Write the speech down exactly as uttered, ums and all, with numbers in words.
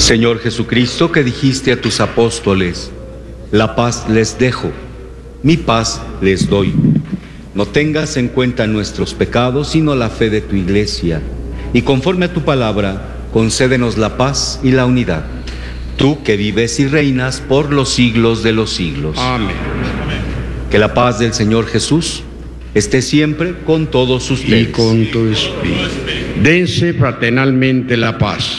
Señor Jesucristo, que dijiste a tus apóstoles, la paz les dejo, mi paz les doy. No tengas en cuenta nuestros pecados, sino la fe de tu Iglesia. Y conforme a tu palabra, concédenos la paz y la unidad. Tú que vives y reinas por los siglos de los siglos. Amén. Que la paz del Señor Jesús esté siempre con todos ustedes. Y con tu espíritu. Dense fraternalmente la paz.